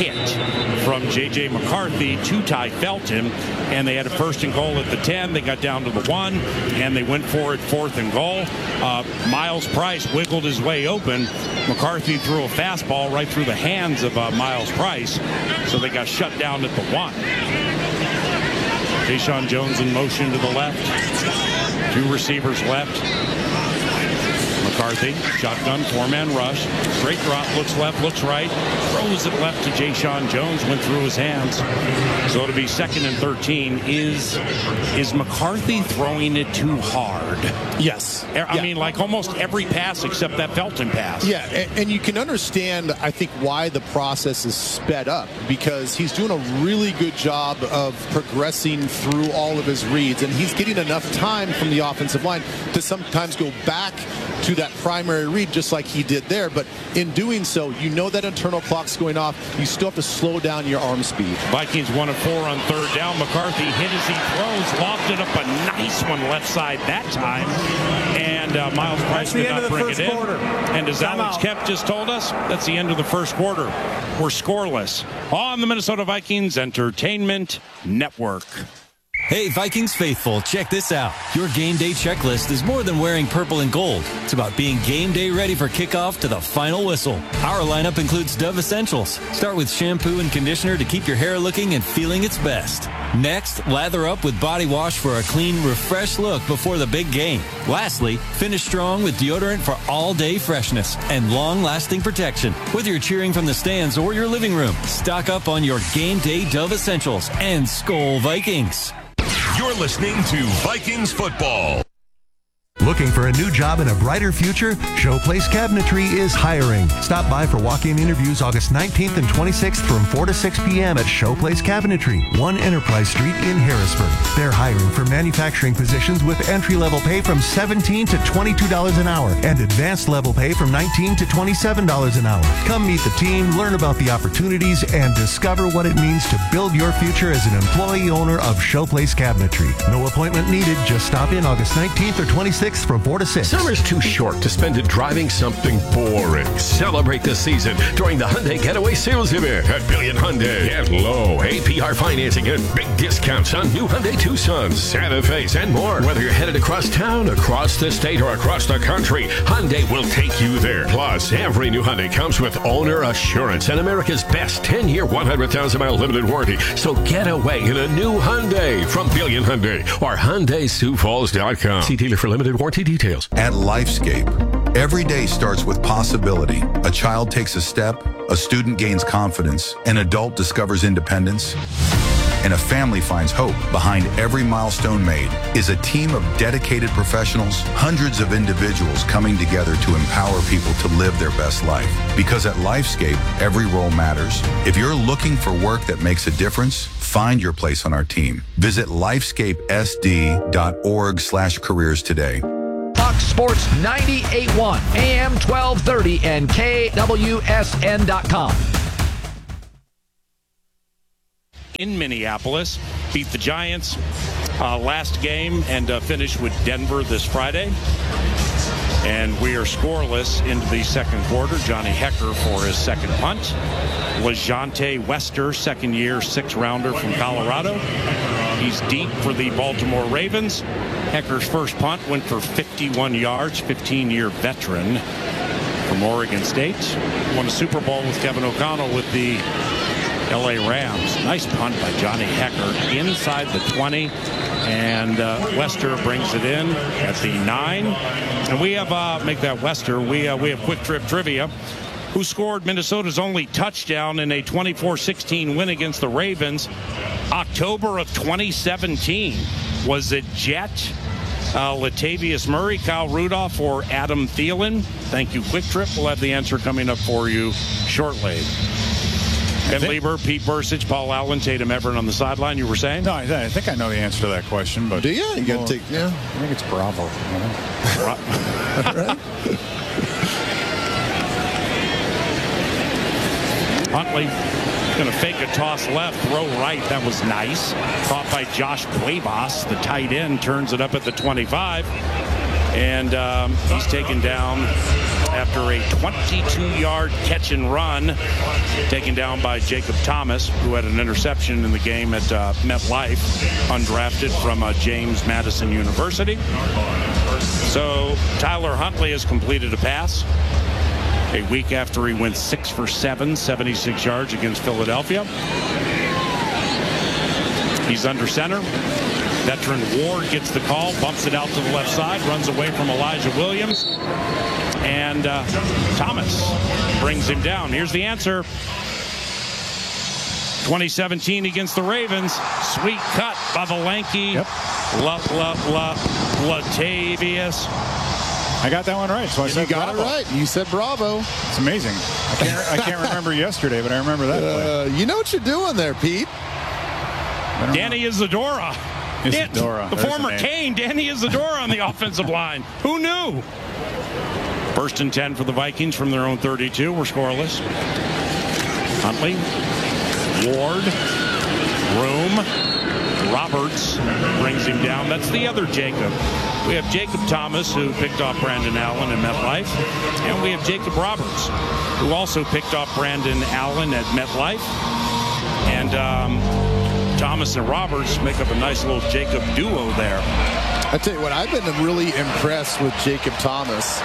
hit from J.J. McCarthy to Ty Felton, and they had a 1st and goal at the 10. They got down to the 1, and they went for it 4th and goal. Miles Price wiggled his way open. McCarthy threw a fastball right through the hands of Miles Price, so they got shut down at the 1. Deshaun Jones in motion to the left. 2 receivers left. McCarthy, shotgun, 4-man rush. Straight drop, looks left, looks right. Throws it left to Deshaun Jones, went through his hands. So it'll be 2nd and 13. Is McCarthy throwing it too hard? Yes. I mean, like almost every pass except that Felton pass. Yeah, and you can understand, I think, why the process is sped up, because he's doing a really good job of progressing through all of his reads, and he's getting enough time from the offensive line to sometimes go back to that primary read just like he did there. But in doing so, you know that internal clock's going off. You still have to slow down your arm speed. Vikings 1 of 4 on 3rd down. McCarthy hit as he throws, lofted up a nice one left side that time. And Miles Price did not bring it in. And as Alex Kemp just told us, that's the end of the first quarter. We're scoreless on the Minnesota Vikings Entertainment Network. Hey, Vikings faithful, check this out. Your game day checklist is more than wearing purple and gold. It's about being game day ready for kickoff to the final whistle. Our lineup includes Dove Essentials. Start with shampoo and conditioner to keep your hair looking and feeling its best. Next, lather up with body wash for a clean, refreshed look before the big game. Lastly, finish strong with deodorant for all-day freshness and long-lasting protection. Whether you're cheering from the stands or your living room, stock up on your game day Dove Essentials and Skol Vikings. You're listening to Vikings football. Looking for a new job and a brighter future? Showplace Cabinetry is hiring. Stop by for walk-in interviews August 19th and 26th from 4 to 6 p.m. at Showplace Cabinetry, 1 Enterprise Street in Harrisburg. They're hiring for manufacturing positions with entry-level pay from $17 to $22 an hour and advanced level pay from $19 to $27 an hour. Come meet the team, learn about the opportunities, and discover what it means to build your future as an employee owner of Showplace Cabinetry. No appointment needed. Just stop in August 19th or 26th from 4 to 6. Summer's too short to spend it driving something boring. Celebrate the season during the Hyundai Getaway Sales Event at Billion Hyundai. Get low APR financing and big discounts on new Hyundai Tucsons, Santa Fe's, and more. Whether you're headed across town, across the state, or across the country, Hyundai will take you there. Plus, every new Hyundai comes with owner assurance and America's best 10-year, 100,000-mile limited warranty. So get away in a new Hyundai from Billion Hyundai or HyundaiSiouxFalls.com. See dealer for limited warranty details. At Lifescape, every day starts with possibility. A child takes a step, a student gains confidence, an adult discovers independence, and a family finds hope. Behind every milestone made is a team of dedicated professionals, hundreds of individuals coming together to empower people to live their best life. Because at Lifescape, every role matters. If you're looking for work that makes a difference, find your place on our team. Visit lifescapesd.org/careers today. Fox Sports 98.1, AM 1230, and KWSN.com. In Minneapolis, beat the Giants last game and finished with Denver this Friday. And we are scoreless into the second quarter. Johnny Hecker for his second punt. LeJontay Wester, second-year, sixth-rounder from Colorado. He's deep for the Baltimore Ravens. Hecker's first punt went for 51 yards, 15-year veteran from Oregon State. Won a Super Bowl with Kevin O'Connell with the LA Rams. Nice punt by Johnny Hecker inside the 20. And Wester brings it in at the 9. And we have, make that Wester, we have Quick Trip Trivia. Who scored Minnesota's only touchdown in a 24-16 win against the Ravens, October of 2017? Was it Jet, Latavius Murray, Kyle Rudolph, or Adam Thielen? Thank you, Quick Trip. We'll have the answer coming up for you shortly. Ben Lieber, Pete Bursich, Paul Allen, Tatum Everett on the sideline. You were saying? No, I think I know the answer to that question. But do you? You got to take. Yeah, I think it's Bravo. Right. Huntley going to fake a toss left, throw right. That was nice. Caught by Josh Cuevas, the tight end, turns it up at the 25. And he's taken down after a 22-yard catch and run, taken down by Jacob Thomas, who had an interception in the game at MetLife, undrafted from James Madison University. So Tyler Huntley has completed a pass a week after he went 6 for 7, 76 yards against Philadelphia. He's under center. Veteran Ward gets the call, bumps it out to the left side, runs away from Elijah Williams, and Thomas brings him down. Here's the answer. 2017 against the Ravens. Sweet cut by the lanky Latavius. I got that one right. So I said you got Bravo. it right. You said Bravo. It's amazing. I can't remember yesterday, but I remember that play. You know what you're doing there, Pete. Danny Isadora. Isadora. The former Kane, Danny Isadora on the offensive line. Who knew? First and 10 for the Vikings from their own 32. We're scoreless. Huntley, Ward, Room, Roberts brings him down. That's the other Jacob. We have Jacob Thomas, who picked off Brandon Allen at MetLife. And we have Jacob Roberts, who also picked off Brandon Allen at MetLife. And Thomas and Roberts make up a nice little Jacob duo there. I tell you what, I've been really impressed with Jacob Thomas.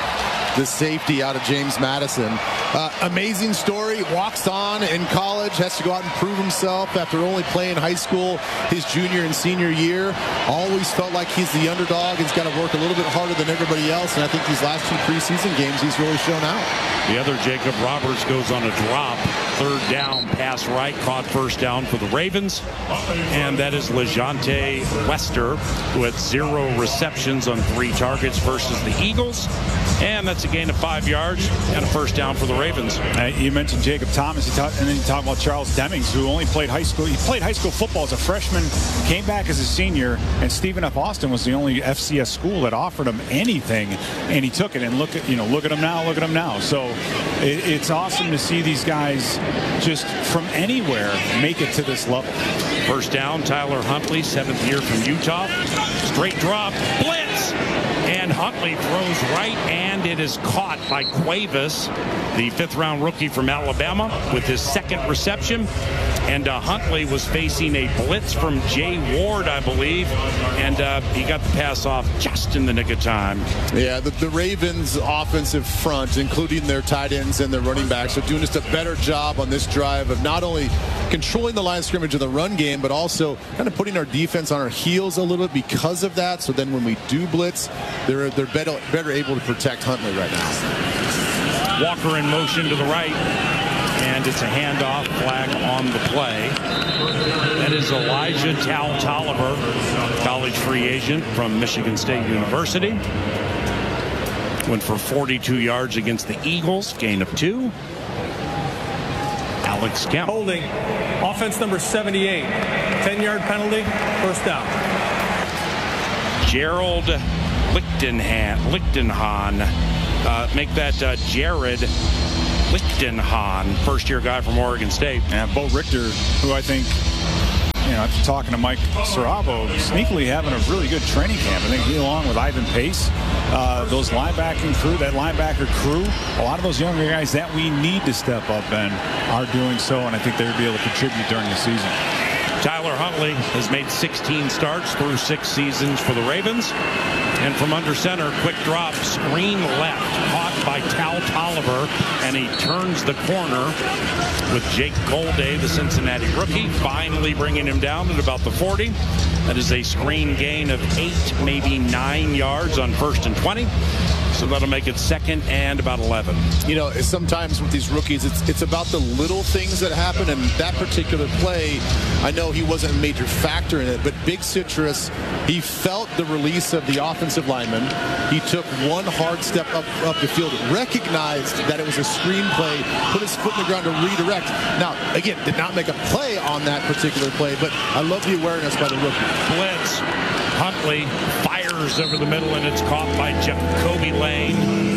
the safety out of James Madison. Amazing story. Walks on in college, has to go out and prove himself after only playing high school his junior and senior year. Always felt like he's the underdog. He's got to work a little bit harder than everybody else, and I think these last 2 preseason games he's really shown out. The other Jacob Roberts goes on a drop. 3rd down, pass right, caught 1st down for the Ravens. And that is LeJante Wester, who had 0 receptions on 3 targets versus the Eagles. And that's a gain of 5 yards and a 1st down for the Ravens. You mentioned Jacob Thomas, and then you talk about Charles Demings, who only played high school. He played high school football as a freshman, came back as a senior, and Stephen F. Austin was the only FCS school that offered him anything, and he took it. And look at him now. So it's awesome to see these guys just from anywhere make it to this level. 1st down, Tyler Huntley, 7th year from Utah. Straight drop, blitz, and Huntley throws right, and it is caught by Cuevas, the 5th-round rookie from Alabama, with his 2nd reception. And Huntley was facing a blitz from Jay Ward, I believe, and he got the pass off just in the nick of time. Yeah, the Ravens' offensive front, including their tight ends and their running backs, are doing just a better job on this drive of not only controlling the line of scrimmage of the run game, but also kind of putting our defense on our heels a little bit because of that. So then when we do blitz, they're better able to protect Huntley right now. Walker in motion to the right. And it's a handoff, flag on the play. That is Elijah Tolliver, college free agent from Michigan State University. Went for 42 yards against the Eagles, gain of 2. Alex Kemp. Holding, offense number 78, 10-yard penalty, 1st down. Gerald Lichtenhahn. Make that Jared Lichtenhahn, 1st-year guy from Oregon State. And Bo Richter, who I think, after talking to Mike Saravo, sneakily having a really good training camp. I think he, along with Ivan Pace, those linebacker crew, a lot of those younger guys that we need to step up and are doing so, and I think they'll be able to contribute during the season. Tyler Huntley has made 16 starts through 6 seasons for the Ravens. And from under center, quick drop, screen left, caught by Tal Tolliver, and he turns the corner with Jake Golday, the Cincinnati rookie, finally bringing him down at about the 40. That is a screen gain of 8, maybe 9 yards on 1st and 20. So that'll make it 2nd and about 11. Sometimes with these rookies, it's about the little things that happen. And that particular play, I know he wasn't a major factor in it, but Big Citrus, he felt the release of the offensive lineman. He took one hard step up the field, recognized that it was a screen play, put his foot in the ground to redirect. Now, again, did not make a play on that particular play, but I love the awareness by the rookie. Blitz. Huntley fires over the middle, and it's caught by Jacoby Lane.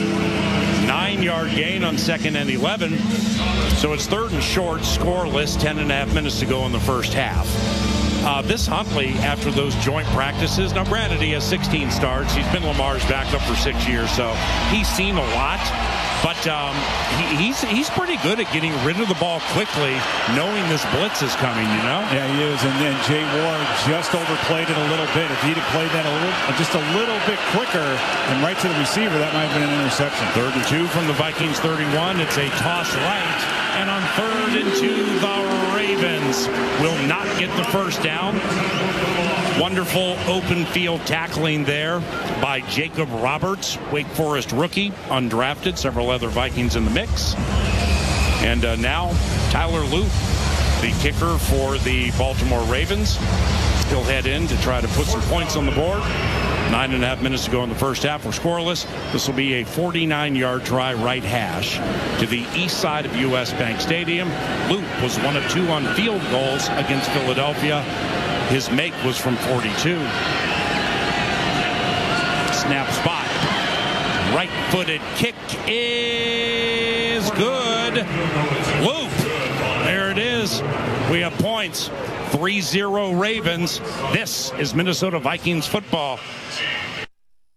9-yard gain on 2nd and 11. So it's 3rd and short, scoreless, 10.5 minutes to go in the first half. This Huntley, after those joint practices, now granted he has 16 starts. He's been Lamar's backup for 6 years, so he's seen a lot. But he's pretty good at getting rid of the ball quickly, knowing this blitz is coming, Yeah, he is. And then Jay Ward just overplayed it a little bit. If he'd have played that just a little bit quicker and right to the receiver, that might have been an interception. 3rd and 2 from the Vikings 31. It's a toss right. And on 3rd and 2, the Ravens will not get the 1st down. Wonderful open field tackling there by Jacob Roberts, Wake Forest rookie, undrafted, several other Vikings in the mix. And now Tyler Loop, the kicker for the Baltimore Ravens. He'll head in to try to put some points on the board. 9.5 minutes to go in the first half. We're scoreless. This will be a 49-yard try right hash to the east side of U.S. Bank Stadium. Loop was 1 of 2 on field goals against Philadelphia. His make was from 42. Snap spot. Right-footed kick is good. Loop. There it is. We have points. 3-0 Ravens. This is Minnesota Vikings football.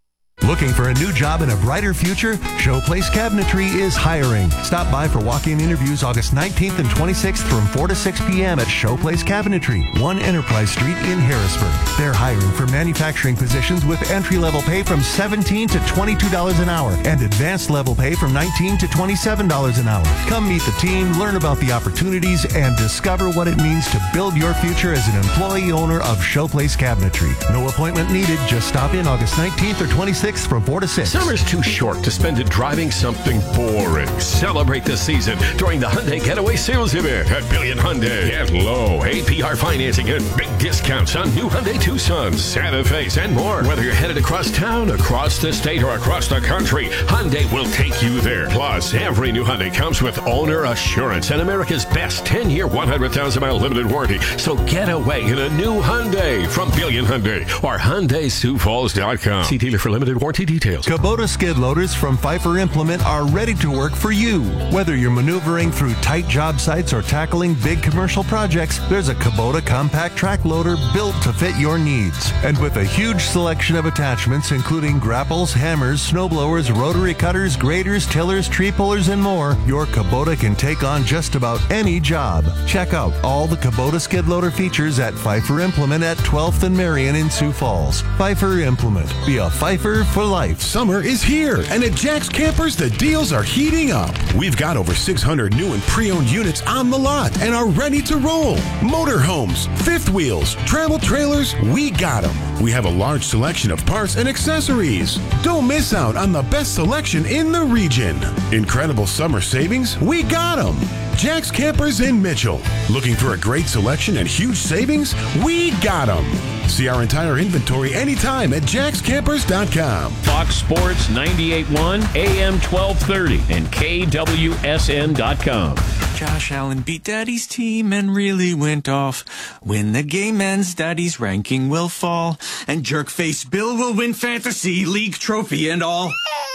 Looking for a new job and a brighter future? Showplace Cabinetry is hiring. Stop by for walk-in interviews August 19th and 26th from 4 to 6 p.m. at Showplace Cabinetry, 1 Enterprise Street in Harrisburg. They're hiring for manufacturing positions with entry-level pay from $17 to $22 an hour and advanced level pay from $19 to $27 an hour. Come meet the team, learn about the opportunities, and discover what it means to build your future as an employee owner of Showplace Cabinetry. No appointment needed. Just stop in August 19th or 26th from 4 to 6. Summer's too short to spend it driving something boring. Celebrate the season during the Hyundai Getaway Sales Event at Billion Hyundai. Get low APR financing and big discounts on new Hyundai Tucsons, Santa Fe's, and more. Whether you're headed across town, across the state, or across the country, Hyundai will take you there. Plus, every new Hyundai comes with owner assurance and America's best 10-year, 100,000-mile limited warranty. So get away in a new Hyundai from Billion Hyundai or HyundaiSiouxFalls.com. See dealer for limited warranty details. Kubota skid loaders from Pfeiffer Implement are ready to work for you. Whether you're maneuvering through tight job sites or tackling big commercial projects, there's a Kubota compact track loader built to fit your needs. And with a huge selection of attachments, including grapples, hammers, snowblowers, rotary cutters, graders, tillers, tree pullers, and more, your Kubota can take on just about any job. Check out all the Kubota skid loader features at Pfeiffer Implement at 12th and Marion in Sioux Falls. Pfeiffer Implement. Be a Pfeiffer for life. Summer is here, and at Jack's Campers, the deals are heating up. We've got over 600 new and pre-owned units on the lot and are ready to roll. Motorhomes, fifth wheels, travel trailers, we got them. We have a large selection of parts and accessories. Don't miss out on the best selection in the region. Incredible summer savings, we got them. Jack's Campers in Mitchell. Looking for a great selection and huge savings? We got them. See our entire inventory anytime at jackscampers.com. Fox Sports 98.1, AM 1230, and KWSN.com. Josh Allen beat Daddy's team and really went off. When the game ends, Daddy's ranking will fall. And jerk-faced Bill will win Fantasy League trophy and all.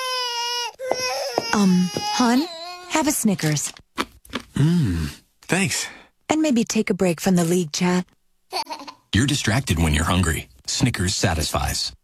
Hon, have a Snickers. Thanks. And maybe take a break from the league chat. You're distracted when you're hungry. Snickers satisfies.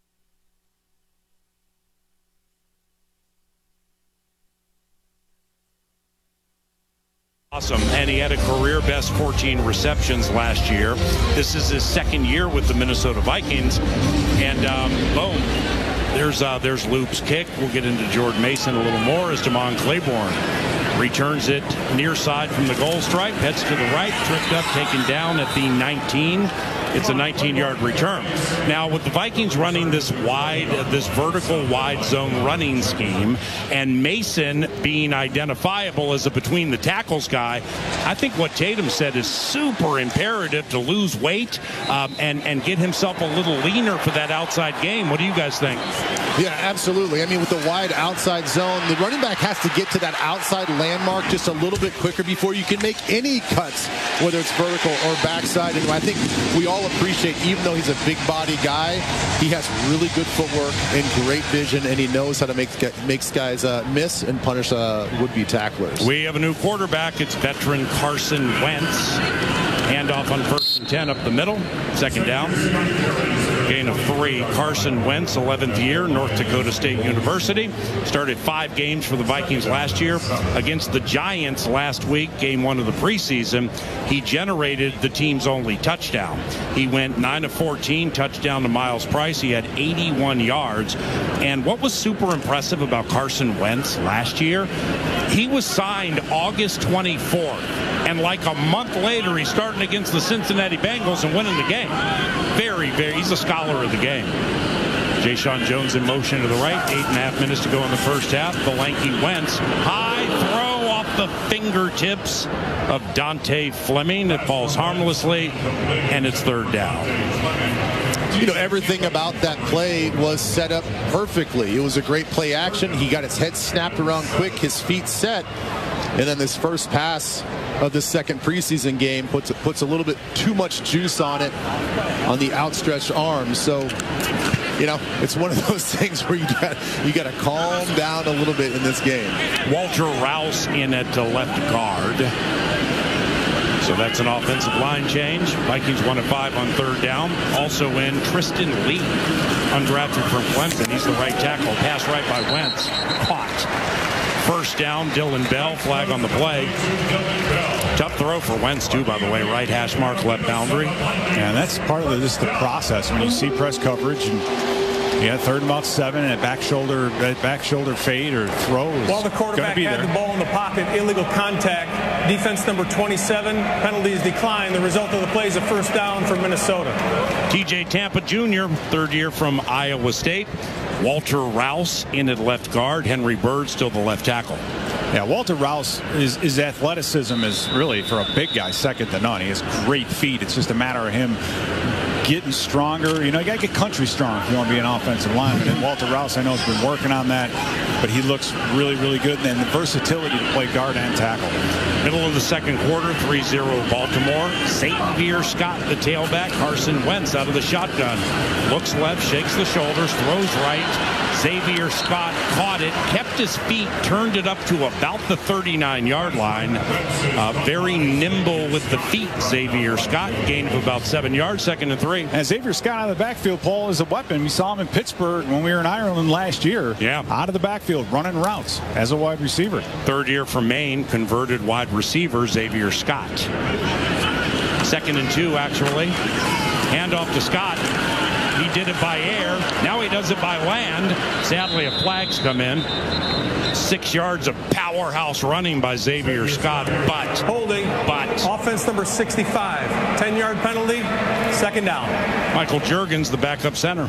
Awesome, and he had a career best 14 receptions last year. This is his second year with the Minnesota Vikings, and boom, there's Loop's kick. We'll get into Jordan Mason a little more as Damon Claiborne returns it near side from the goal stripe, heads to the right, tripped up, taken down at the 19. It's a 19-yard return. Now, with the Vikings running this vertical wide zone running scheme, and Mason being identifiable as a between the tackles guy, I think what Tatum said is super imperative to lose weight and get himself a little leaner for that outside game. What do you guys think? Yeah, absolutely. I mean, with the wide outside zone, the running back has to get to that outside landmark just a little bit quicker before you can make any cuts, whether it's vertical or backside. And I think we all appreciate, even though he's a big body guy, he has really good footwork and great vision, and he knows how to make guys miss and punish would-be tacklers. We have a new quarterback. It's veteran Carson Wentz. Handoff on 1st and 10 up the middle. Second down. Gain of 3. Carson Wentz, 11th year, North Dakota State University. Started 5 games for the Vikings last year. Against the Giants last week, game 1 of the preseason, he generated the team's only touchdown. He went 9 of 14, touchdown to Miles Price. He had 81 yards. And what was super impressive about Carson Wentz last year, he was signed August 24th. And like a month later, he's starting against the Cincinnati Bengals and winning the game. He's a scholar of the game. Jayshon Jones in motion to the right. 8.5 minutes to go in the first half. The lanky Wentz. High throw off the fingertips of Dante Fleming. It falls harmlessly, and it's third down. You know, everything about that play was set up perfectly. It was a great play action. He got his head snapped around quick, his feet set, and then this first pass of the second preseason game puts a little bit too much juice on it, on the outstretched arms. So, you know, it's one of those things where you got to calm down a little bit in this game. Walter Rouse in at left guard. So that's an offensive line change. Vikings 1 of 5 on third down. Also in Tristan Lee, undrafted from Clemson. He's the right tackle. Pass right by Wentz. Caught. First down, Dylan Bell. Flag on the play. Tough throw for Wentz, too, by the way. Right hash mark, left boundary. And that's part of just the process. When you see press coverage and third and about 7, and that back shoulder fade or throw is while the quarterback had the ball in the pocket, illegal contact. Defense number 27, penalties declined. The result of the play is a first down for Minnesota. TJ Tampa Jr., third year from Iowa State. Walter Rouse in at left guard. Henry Bird still the left tackle. Yeah, Walter Rouse, his athleticism is really, for a big guy, second to none. He has great feet. It's just a matter of him getting stronger. You got to get country strong if you want to be an offensive lineman. And Walter Rouse, I know, has been working on that, but he looks really, really good. And the versatility to play guard and tackle. Middle of the second quarter, 3-0 Baltimore. Xavier Scott, the tailback. Carson Wentz out of the shotgun. Looks left, shakes the shoulders, throws right. Xavier Scott caught it, kept his feet, turned it up to about the 39-yard line. Very nimble with the feet, Xavier Scott. Gain of about 7 yards, 2nd and 3. And Xavier Scott out of the backfield, Paul, is a weapon. We saw him in Pittsburgh when we were in Ireland last year. Yeah. Out of the backfield, running routes as a wide receiver. Third year from Maine, converted wide receiver, Xavier Scott. 2nd and 2, actually. Handoff to Scott. He did it by air. Now he does it by land. Sadly, a flag's come in. 6 yards of powerhouse running by Xavier Scott, but holding. Offense number 65. 10-yard penalty. Second down. Michael Juergens, the backup center.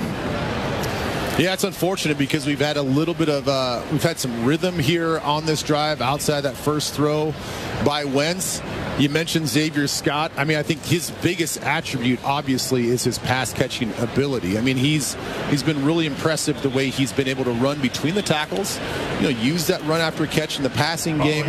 Yeah, it's unfortunate because we've had a little bit of we've had some rhythm here on this drive outside that first throw by Wentz. You mentioned Xavier Scott. I mean, I think his biggest attribute, obviously, is his pass-catching ability. I mean, he's been really impressive the way he's been able to run between the tackles, use that run after catch in the passing game.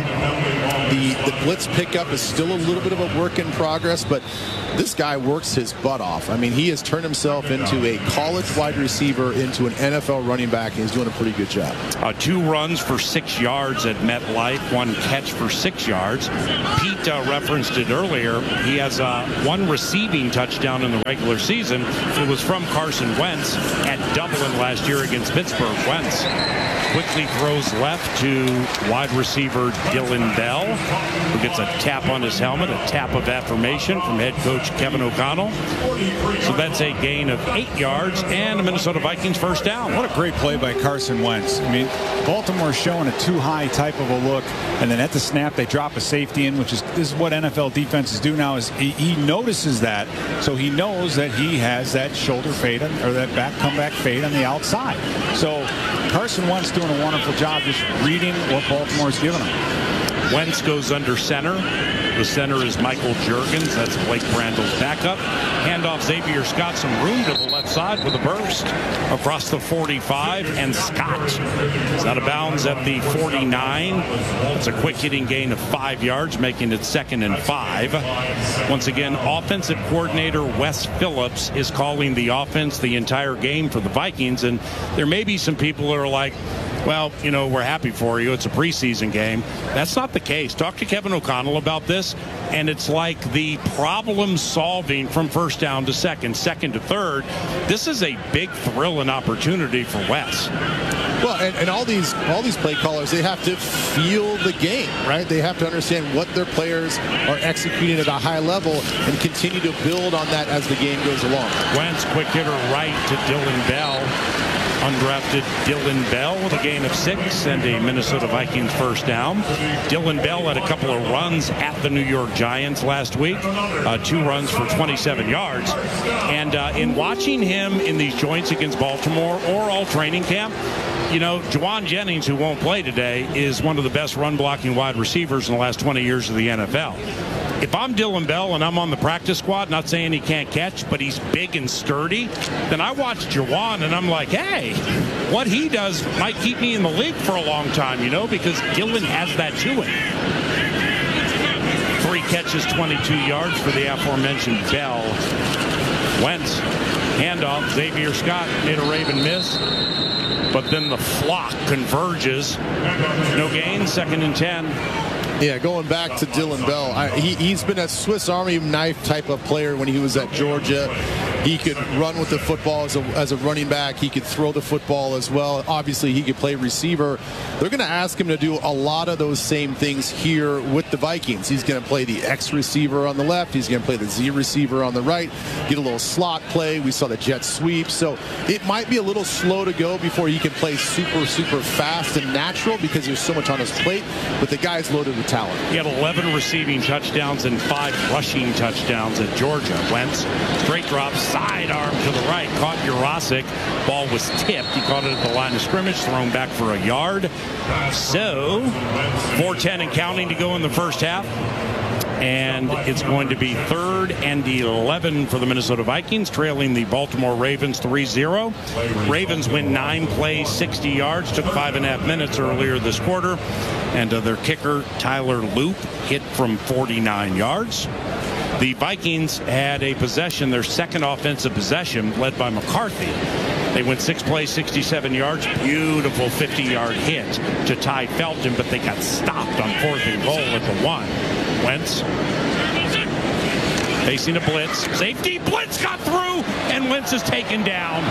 The blitz pickup is still a little bit of a work in progress, but this guy works his butt off. I mean, he has turned himself into a college wide receiver, into an NFL running back, and he's doing a pretty good job. 2 runs for 6 yards at MetLife, 1 catch for 6 yards. Pete referenced it earlier. He has 1 receiving touchdown in the regular season. It was from Carson Wentz at Dublin last year against Pittsburgh. Wentz quickly throws left to wide receiver Dylan Bell, who gets a tap on his helmet, a tap of affirmation from head coach Kevin O'Connell. So that's a gain of 8 yards and a Minnesota Vikings first down. What a great play by Carson Wentz. I mean, Baltimore's showing a too high type of a look, and then at the snap they drop a safety in, which is this is what NFL defenses do now. Is he notices that, so he knows that he has that shoulder fade or that comeback fade on the outside. So Carson Wentz doing a wonderful job just reading what Baltimore's giving him. Wentz goes under center. The center is Michael Juergens. That's Blake Brandle's backup. Handoff Xavier Scott, some room to the left side with a burst across the 45, and Scott is out of bounds at the 49. It's a quick hitting gain of 5 yards, making it 2nd and 5. Once again, offensive coordinator Wes Phillips is calling the offense the entire game for the Vikings, and there may be some people that are like, well, we're happy for you. It's a preseason game. That's not the case. Talk to Kevin O'Connell about this, and it's like the problem solving from first down to second to third. This is a big thrill and opportunity for Wes. Well, and all these play callers, they have to feel the game, right? They have to understand what their players are executing at a high level and continue to build on that as the game goes along. Wentz, quick hitter right to Dylan Bell. Undrafted Dylan Bell with a gain of 6 and a Minnesota Vikings first down. Dylan Bell had a couple of runs at the New York Giants last week. 2 runs for 27 yards. And in watching him in these joints against Baltimore or all training camp, Juwan Jennings, who won't play today, is one of the best run-blocking wide receivers in the last 20 years of the NFL. If I'm Dylan Bell and I'm on the practice squad, not saying he can't catch, but he's big and sturdy, then I watch Juwan and I'm like, hey, what he does might keep me in the league for a long time, because Dylan has that to him. 3 catches, 22 yards for the aforementioned Bell. Wentz, handoff, Xavier Scott made a Raven miss, but then the flock converges. No gain, 2nd and 10. Yeah, going back to Dylan Bell, he's been a Swiss Army knife type of player when he was at Georgia. He could run with the football as a running back. He could throw the football as well. Obviously, he could play receiver. They're going to ask him to do a lot of those same things here with the Vikings. He's going to play the X receiver on the left. He's going to play the Z receiver on the right, get a little slot play. We saw the jet sweep. So it might be a little slow to go before he can play super, super fast and natural because there's so much on his plate. But the guy's loaded with talent. He had 11 receiving touchdowns and 5 rushing touchdowns at Georgia. Wentz, straight drop, sidearm to the right, caught Jurasik. Ball was tipped. He caught it at the line of scrimmage, thrown back for a yard. So 4:10 and counting to go in the first half. And it's going to be 3rd and 11 for the Minnesota Vikings, trailing the Baltimore Ravens 3-0. Ravens win 9 plays, 60 yards, took 5.5 minutes earlier this quarter. And their kicker, Tyler Loop, hit from 49 yards. The Vikings had a possession, their second offensive possession, led by McCarthy. They went 6 plays, 67 yards. Beautiful 50-yard hit to Ty Felton, but they got stopped on 4th and goal at the 1. Wentz facing a blitz. Safety blitz got through, and Wentz is taken down.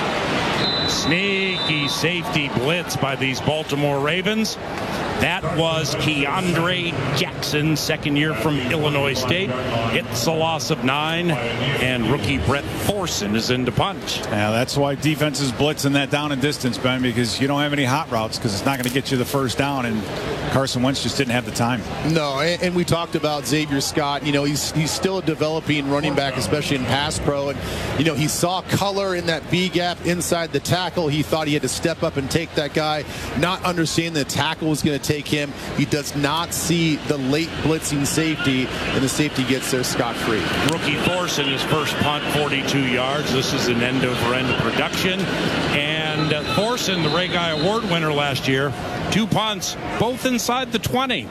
Sneaky safety blitz by these Baltimore Ravens. That was Keandre Jackson, second year from Illinois State. It's a loss of 9, and rookie Brett Thorson is in to punt. Yeah, that's why defenses blitzing that down and distance, Ben, because you don't have any hot routes because it's not going to get you the first down, and Carson Wentz just didn't have the time. No, and we talked about Xavier Scott. You know, he's still a developing running back, especially in pass pro. And, you know, he saw color in that B gap inside the tackle. He thought he had to step up and take that guy, not understanding the tackle was going to take him. He does not see the late blitzing safety, and the safety gets there scot-free. Rookie Thorson, his first punt, 42 yards. This is an end-over-end production. And Thorson, the Ray Guy Award winner last year, 2 punts, both inside the 20.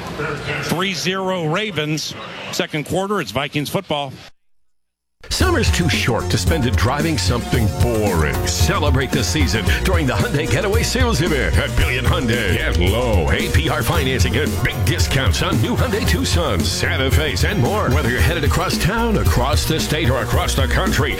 3-0 Ravens. Second quarter, it's Vikings football. Summer's too short to spend it driving something boring. Celebrate the season during the Hyundai Getaway Sales Event at Billion Hyundai. Get low APR financing and big discounts on new Hyundai Tucsons, Santa Fe's, and more. Whether you're headed across town, across the state, or across the country,